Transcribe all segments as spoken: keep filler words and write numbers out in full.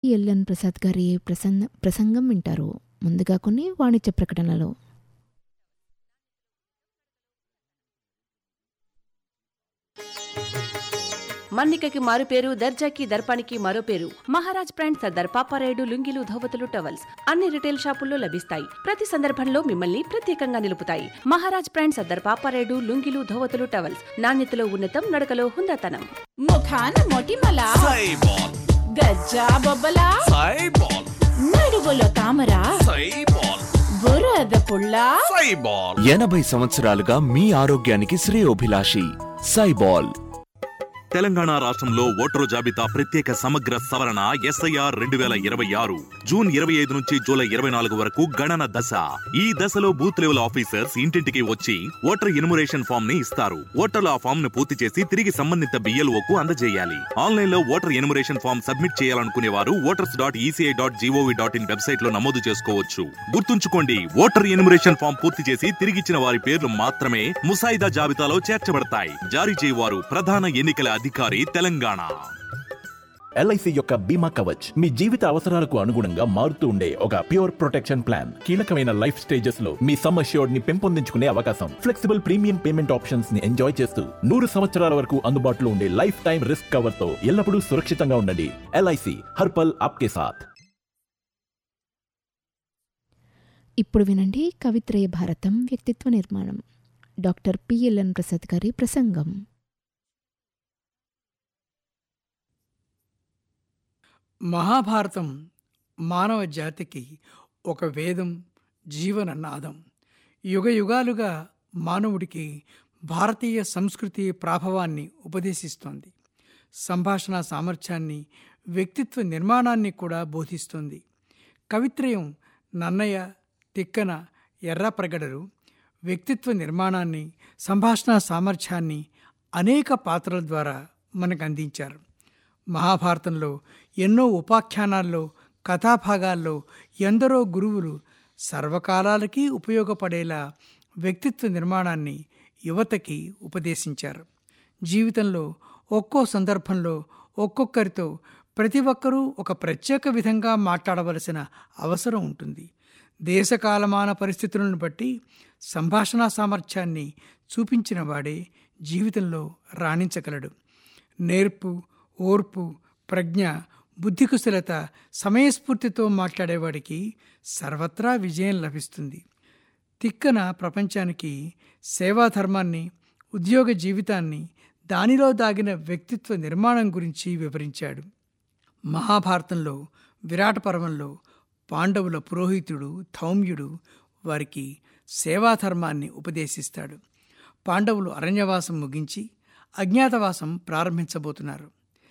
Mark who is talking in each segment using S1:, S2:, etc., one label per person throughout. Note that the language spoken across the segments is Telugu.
S1: ఎల్ఎన్ ప్రసాద్ గారి ప్రసంగ ప్రసంగం వింటారు. ముందుగా కొన్ని వాణిజ్య ప్రకటనలు.
S2: మన్నికకి మారు పేరు, దర్జాకి దర్పానికి మరో పేరు. మహారాజ్ బ్రాండ్ సర్దార్ పాపారాయుడు లుంగీలు, ధోవతులు, టవల్స్ అన్ని రిటైల్ షాపుల్లో లభిస్తాయి. ప్రతి సందర్భంలో మిమ్మల్ని ప్రత్యేకంగా నిలుపుతాయి. మహారాజ్ బ్రాండ్ సర్దార్ పాపారాయుడు లుంగీలు, ధోవతులు, టవల్స్ నాణ్యతలో ఉన్నతం, నడకలో హుందాతనం.
S3: ముఖాన మొటిమల
S4: సైబాల్,
S3: గజ్జా బొబ్బల
S4: సైబాల్,
S3: నడువులో తామర
S4: సైబాల్,
S3: బురద పుల్ల
S4: సైబాల్.
S5: ఎనభై సంవత్సరాలుగా మీ ఆరోగ్యానికి శ్రేయోభిలాషి సైబాల్.
S6: తెలంగాణ రాష్ట్రంలో ఓటరు జాబితా ప్రత్యేక సమగ్ర సవరణ ఎస్ఐఆర్ రెండు వేల ఇరవై ఆరు జూన్ ఇరవై ఐదు నుంచి జూలై ఇరవై నాలుగు వరకు గణన దశ. ఈ దశలో బూత్ లెవెల్ ఆఫీసర్స్ ఇంటింటికి వచ్చి ఓటర్ ఎన్యుమరేషన్ ఫామ్ ని ఇస్తారు. ఓటర్లు ఆ ఫామ్ ను పూర్తి చేసి తిరిగి సంబంధిత బిఎల్ఓకు అందజేయాలి. ఆన్లైన్ లో ఓటర్ ఎన్యుమరేషన్ ఫామ్ సబ్మిట్ చేయాలనుకునే వారు voters dot ECI dot GOV dot in website లో నమోదు చేసుకోవచ్చు. గుర్తుంచుకోండి, ఓటర్ ఎన్యుమరేషన్ ఫామ్ పూర్తి చేసి తిరిగిచ్చిన వారి పేర్లు మాత్రమే ముసాయిదా జాబితాలో చేర్చబడతాయి. జారీ చేయవారు ప్రధాన ఎన్నికల అధికారి, తెలంగాణ.
S7: ఎల్ఐసి యొక్క బీమా కవచ్ మీ జీవిత అవసరాలకు అనుగుణంగా మారుతూ ఉండే ఒక ప్యూర్ ప్రొటెక్షన్ ప్లాన్. కీలకమైన లైఫ్ స్టేజెస్ లో మీ సమ్ అష్యూర్డ్ ని పెంపొందించుకునే అవకాశం, ఫ్లెక్సిబుల్ ప్రీమియం పేమెంట్ ఆప్షన్స్ ని ఎంజాయ్ చేస్తూ నూరు సంవత్సరాల వరకు అందుబాటులో ఉండే లైఫ్ టైం రిస్క్ కవర్ తో ఎల్లప్పుడూ సురక్షితంగా ఉండండి. ఎల్ఐసి హర్పల్ ఆప్కే సాథ్.
S1: ఇప్పుడు వినండి కవిత్రయ భారతం వ్యక్తిత్వ నిర్మాణం. డాక్టర్ పి ఎల్ఎన్ ప్రసాద్ గారి ప్రసంగం.
S8: మహాభారతం మానవ జాతికి ఒక వేదం, జీవననాదం. యుగ యుగాలుగా మానవుడికి భారతీయ సంస్కృతి ప్రాభవాన్ని ఉపదేశిస్తోంది. సంభాషణ సామర్థ్యాన్ని, వ్యక్తిత్వ నిర్మాణాన్ని కూడా బోధిస్తోంది. కవిత్రయం నన్నయ్య, తిక్కన, ఎర్రాప్రగడలు వ్యక్తిత్వ నిర్మాణాన్ని, సంభాషణ సామర్థ్యాన్ని అనేక పాత్రల ద్వారా మనకు అందించారు. మహాభారతంలో ఎన్నో ఉపాఖ్యానాల్లో, కథాభాగాల్లో ఎందరో గురువులు సర్వకాలాలకి ఉపయోగపడేలా వ్యక్తిత్వ నిర్మాణాన్ని యువతకి ఉపదేశించారు. జీవితంలో ఒక్కో సందర్భంలో ఒక్కొక్కరితో ప్రతి ఒక్కరూ ఒక ప్రత్యేక విధంగా మాట్లాడవలసిన అవసరం ఉంటుంది. దేశకాలమాన పరిస్థితులను బట్టి సంభాషణా సామర్థ్యాన్ని చూపించిన వాడే జీవితంలో రాణించగలడు. నేర్పు, ఓర్పు, ప్రజ్ఞ, బుద్ధికుశలత, సమయస్ఫూర్తితో మాట్లాడేవాడికి సర్వత్రా విజయం లభిస్తుంది. తిక్కన ప్రపంచానికి సేవాధర్మాన్ని, ఉద్యోగ జీవితాన్ని, దానిలో దాగిన వ్యక్తిత్వ నిర్మాణం గురించి వివరించాడు. మహాభారతంలో విరాట పర్వంలో పాండవుల పురోహితుడు ధౌమ్యుడు వారికి సేవాధర్మాన్ని ఉపదేశిస్తాడు. పాండవులు అరణ్యవాసం ముగించి అజ్ఞాతవాసం ప్రారంభించబోతున్నారు.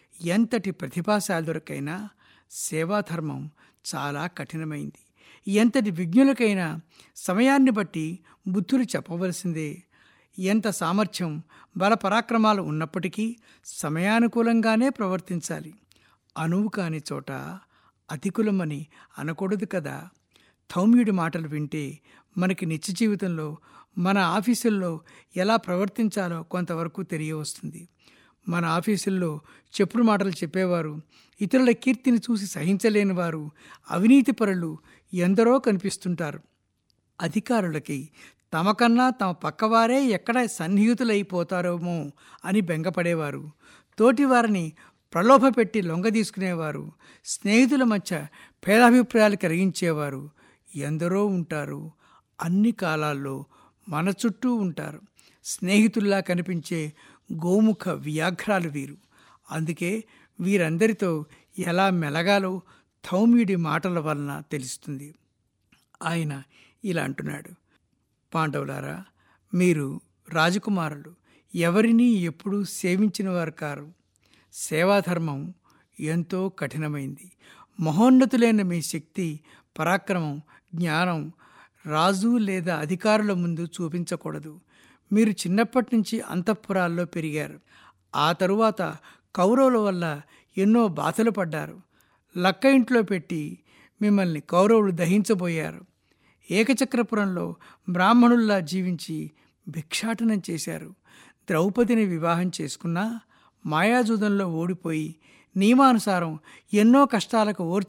S8: ఎంతటి ప్రతిభాశాలురకైనా సేవాధర్మం చాలా కఠినమైంది. ఎంతటి విజ్ఞులకైనా సమయాన్ని బట్టి బుద్ధులు చెప్పవలసిందే. ఎంత సామర్థ్యం, బల పరాక్రమాలు ఉన్నప్పటికీ సమయానుకూలంగానే ప్రవర్తించాలి. అనువు కాని చోట అతికులమని అనకూడదు కదా. ధౌమ్యుడి మాటలు వింటే మనకి నిత్య జీవితంలో, మన ఆఫీసుల్లో ఎలా ప్రవర్తించాలో కొంతవరకు తెలియవస్తుంది. మన ఆఫీసుల్లో చెప్పుడు మాటలు చెప్పేవారు, ఇతరుల కీర్తిని చూసి సహించలేని వారు, అవినీతిపరులు ఎందరో కనిపిస్తుంటారు. అధికారులకి తమకన్నా తమ పక్కవారే ఎక్కడ సన్నిహితులైపోతారోమో అని బెంగపడేవారు, తోటివారిని ప్రలోభపెట్టి లొంగదీసుకునేవారు, స్నేహితుల మధ్య భేదాభిప్రాయాలు కలిగించేవారు ఎందరో ఉంటారు. అన్ని కాలాల్లో మన చుట్టూ ఉంటారు. స్నేహితుల్లా కనిపించే గోముఖ వ్యాఘ్రాలు వీరు. అందుకే వీరందరితో ఎలా మెలగాలో ధౌమ్యుడి మాటల వలన తెలుస్తుంది. ఆయన ఇలా అంటున్నాడు: పాండవులారా, మీరు రాజకుమారులు, ఎవరినీ ఎప్పుడూ సేవించిన వారు కారు. సేవాధర్మం ఎంతో కఠినమైంది. మహోన్నతులైన మీ శక్తి, పరాక్రమం, జ్ఞానం రాజు లేదా అధికారుల ముందు చూపించకూడదు. మీరు చిన్నప్పటి నుంచి అంతఃపురాల్లో పెరిగారు. ఆ తరువాత కౌరవుల వల్ల ఎన్నో బాధలు పడ్డారు. లక్క ఇంట్లో పెట్టి మిమ్మల్ని కౌరవులు దహించబోయారు. ఏకచక్రపురంలో బ్రాహ్మణుల్లా జీవించి భిక్షాటనం చేశారు. ద్రౌపదిని వివాహం చేసుకున్నా మాయాజూదంలో ఓడిపోయి నియమానుసారం ఎన్నో కష్టాలకు ఓర్చి